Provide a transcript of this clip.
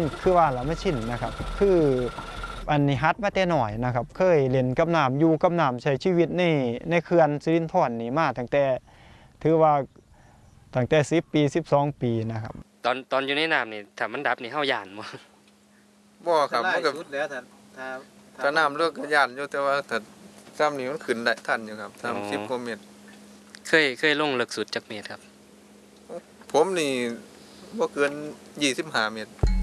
คือว่าเราไม่ชินนะครับคืออันนี้ฮัดมาแต่หน่อยนะครับเคยเล่นกับน้ำอยู่กับน้ำใช้ชีวิตในเขื่อนสิรินธรนี่มาตั้งแต่ถือว่าตั้งแต่10 ปี12 ปีนะครับตอนอยู่ในน้ำนี่ถ้ามันดับนี่เฮาย่านบ่ครับมันก็ถ้าน้ำเลิกก็ย่านอยู่แต่ว่าถ้าซ้ำนี่มันขึ้นได้ทันอยู่ครับ30กว่าเมตรเคยลงลึกสุดจักเมตรครับผมนี่บ่เกิน25 เมตร